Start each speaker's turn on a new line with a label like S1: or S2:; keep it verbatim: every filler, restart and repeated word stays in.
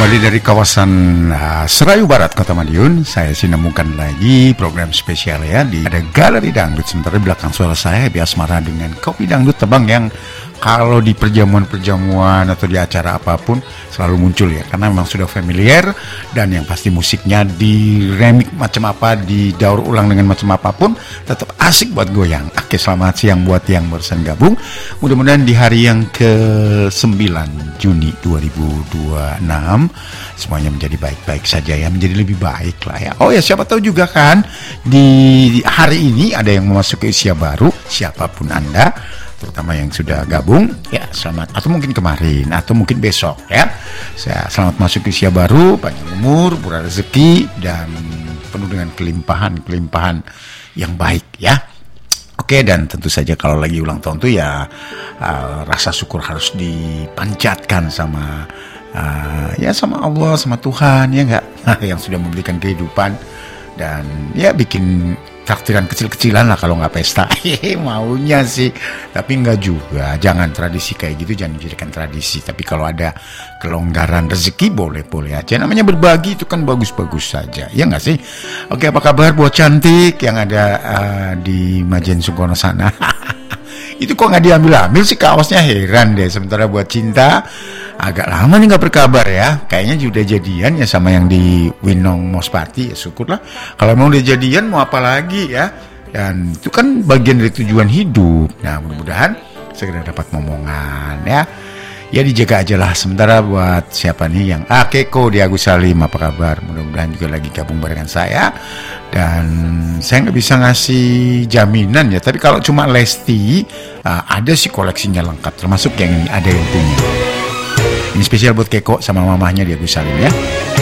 S1: Kembali dari kawasan uh, Serayu Barat, Kota Madiun, saya sinemukan lagi program spesial ya. Di ada Galeri Dangdut. Sementara di belakang suara saya Happy Asmara dengan Kopi Dangdut Tebang yang kalau di perjamuan-perjamuan atau di acara apapun selalu muncul ya, karena memang sudah familiar. Dan yang pasti musiknya di remix macam apa, didaur ulang dengan macam apapun, tetap asik buat goyang. Oke, selamat siang buat yang barusan gabung. Mudah-mudahan di hari yang ke sembilan Juni dua ribu dua puluh enam semuanya menjadi baik-baik saja ya, menjadi lebih baik lah ya. Oh ya, siapa tahu juga kan di hari ini ada yang memasuki usia baru, siapapun Anda, terutama yang sudah gabung ya, selamat, atau mungkin kemarin atau mungkin besok ya. Saya selamat masuk usia baru, panjang umur, murah rezeki, dan penuh dengan kelimpahan-kelimpahan yang baik ya. Oke, dan tentu saja kalau lagi ulang tahun tuh ya uh, rasa syukur harus dipanjatkan sama uh, ya sama Allah, sama Tuhan ya enggak, yang sudah memberikan kehidupan, dan ya bikin traktiran kecil-kecilan lah kalau nggak pesta. Maunya sih, tapi nggak juga. Jangan tradisi kayak gitu, jangan dijadikan tradisi. Tapi kalau ada kelonggaran rezeki boleh-boleh aja. Namanya berbagi itu kan bagus-bagus saja, ya nggak sih? Oke, apa kabar buat cantik yang ada uh, di Majen Sungkono sana? Itu kok nggak diambil-ambil sih kaosnya, heran deh. Sementara buat cinta agak lama nih nggak berkabar ya. Kayaknya sudah jadian ya sama yang di Winong Most Party, ya syukurlah. Kalau mau udah jadian mau apa lagi ya. Dan itu kan bagian dari tujuan hidup. Nah, mudah-mudahan segera dapat momongan ya. Ya dijaga aja lah. Sementara buat siapa nih yang ah Keko di Agus Salim, apa kabar? Mudah-mudahan juga lagi gabung barengan saya. Dan saya nggak bisa ngasih jaminan ya, tapi kalau cuma Lesti uh, ada sih koleksinya lengkap, termasuk yang ini ada yang punya. Ini spesial buat Keko sama mamahnya di Agus Salim ya.